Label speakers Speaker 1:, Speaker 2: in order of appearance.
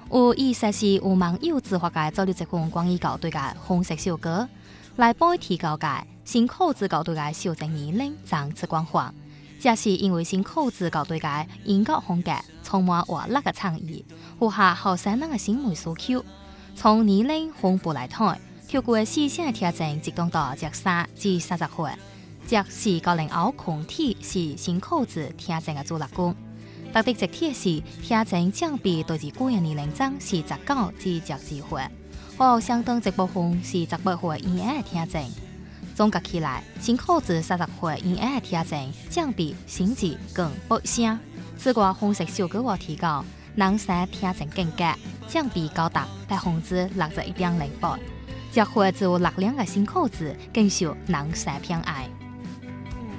Speaker 1: 有意思是有网友自发界做了一份关于校对嘅红色小歌，来帮提高界新口子校对嘅修正年龄层次光环。这是因为新口子校对嘅音乐风格充满活力嘅创意，符合后生人嘅审美需求。从年龄分布来看，透过视线嘅调整，集中到13至30岁。这是90后群体是新口子调整嘅主力军。特别一点是调整降比对自个人年龄层是19至22岁，和相当一部分是18岁以下嘅调整。总结起来，新口子30岁以下嘅调整降比升级更不声。此外，红色小歌提高，男生调整更加降比高达61.08%。这回自有力量嘅新口子更受男生偏爱。